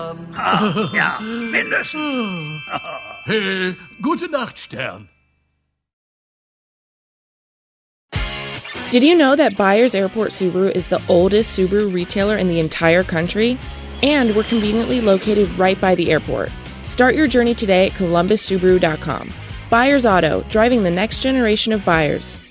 Ja, mindestens. Hey, gute Nacht, Stern. Did you know that Byers Airport Subaru is the oldest Subaru retailer in the entire country? And we're conveniently located right by the airport. Start your journey today at columbussubaru.com. Byers Auto, driving the next generation of buyers.